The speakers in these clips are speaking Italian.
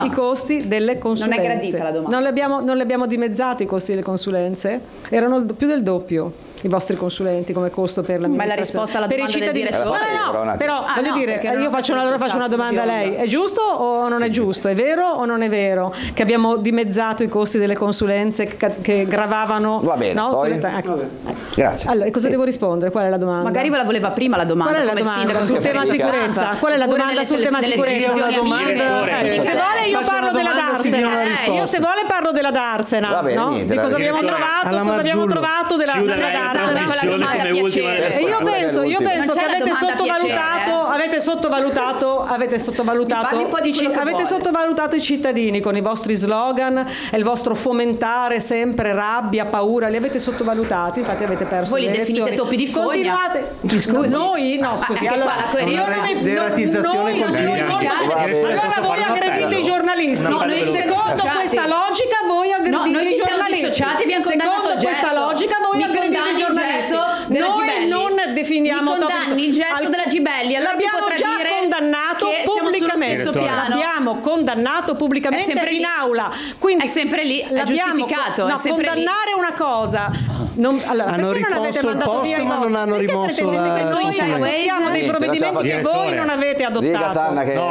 i costi delle consulenze. Non è gradita la domanda. Non li abbiamo dimezzati i costi delle consulenze? Erano più del doppio i vostri consulenti come costo per l'amministrazione. Ma la risposta alla domanda del direttore? No, però voglio dire, io faccio una domanda a lei. È giusto o non è giusto? È vero o non è vero che abbiamo dimezzato i costi delle consulenze che gravavano? Va bene, no? poi? Grazie. Allora, cosa devo rispondere? Qual è la domanda? Magari ve la voleva prima la domanda. Qual è la come domanda sindaco sul tema sicurezza? Qual è la domanda sul tema sicurezza? Se vuole io parlo della Darsena. Io se vuole parlo della Darsena. Va bene, no? niente, Di cosa abbiamo trovato della Darsena. Io penso che avete sottovalutato i cittadini con i vostri slogan e il vostro fomentare sempre rabbia, paura, li avete sottovalutati, infatti avete perso voi le li elezioni. definite topi di fogna. Scusi. Noi? No, scusi. Allora voi aggredite i giornalisti. Secondo questa logica voi aggredite i giornalisti. Secondo questa logica voi aggredite i giornalisti. Noi non definiamo il gesto della Gibelli. Allora l'abbiamo già condannato pubblicamente. L'abbiamo condannato pubblicamente in aula. Quindi è sempre lì, è giustificato. No, è sempre condannare lì. una cosa. Hanno rimosso il posto, ma non hanno rimosso la consulenza. Noi adottiamo dei provvedimenti che voi non avete adottato. Dica Sanna che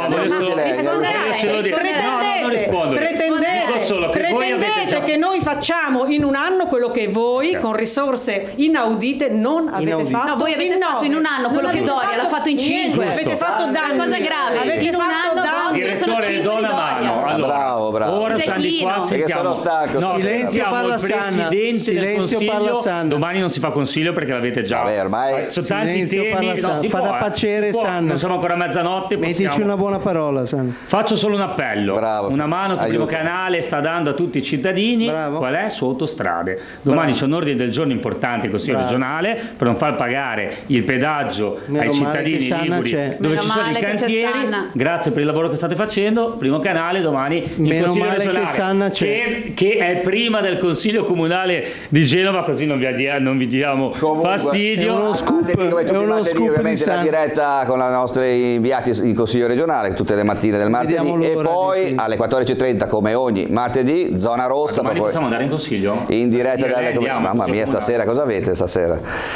pretendete che noi facciamo in un anno quello che voi con risorse inaudite non avete fatto. No, voi avete fatto in un anno quello che Doria l'ha fatto in 5. Avete fatto danni. La cosa grave, avete in un anno direttore, do una mano. Allora, bravo. Ora siamo di qua, sentiamo. Silenzio, parla il presidente del Consiglio. Domani non si fa consiglio perché l'avete già. Vabbè, ormai sono tanti temi. Fa da pacere, Sanna. Non siamo ancora a mezzanotte. Mettici una buona parola, Sanna. Faccio solo un appello. Bravo. Una mano che il primo canale sta dando a tutti i cittadini. Bravo. Qual è? Su autostrade. Domani c'è un ordine del giorno importante in Consiglio regionale per non far pagare il pedaggio ai cittadini liguri dove ci sono i cantieri. Grazie per il lavoro che state facendo. Primo canale domani il Consiglio regionale che è prima del Consiglio comunale di Genova, così non vi diamo fastidio. È uno scoop, ovviamente la diretta con i nostri inviati in Consiglio regionale tutte le mattine del martedì e poi alle 14:30 come ogni martedì zona rossa. Domani possiamo andare in Consiglio? In diretta mamma mia, stasera cosa avete stasera?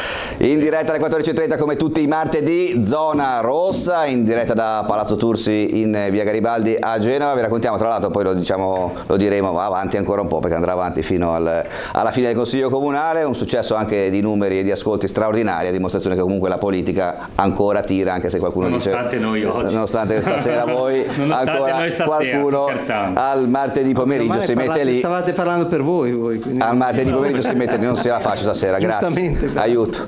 In diretta alle 14:30 come tutti i martedì, zona rossa, in diretta da Palazzo Tursi in via Garibaldi a Genova. Vi raccontiamo, tra l'altro poi lo diremo avanti ancora un po' perché andrà avanti fino alla fine del Consiglio Comunale, un successo anche di numeri e di ascolti straordinari, a dimostrazione che comunque la politica ancora tira, anche se qualcuno nonostante dice noi oggi. Nonostante stasera voi ancora noi qualcuno al martedì pomeriggio si mette lì. Stavate parlando per voi al martedì pomeriggio si mette lì, non se la faccio stasera, grazie, aiuto.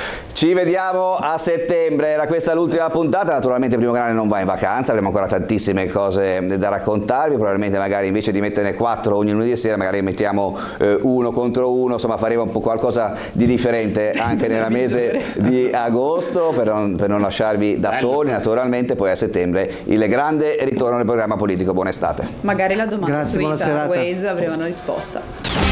Ci vediamo a settembre, era questa l'ultima puntata, naturalmente il primo canale non va in vacanza, avremo ancora tantissime cose da raccontarvi, probabilmente magari invece di metterne 4 ogni lunedì sera magari mettiamo 1 contro 1, insomma faremo un po' qualcosa di differente anche nella mese di agosto per non lasciarvi da soli, naturalmente poi a settembre il grande ritorno del programma politico. Buona estate. Magari la domanda Grazie, su buona serata. Waze avremo una risposta.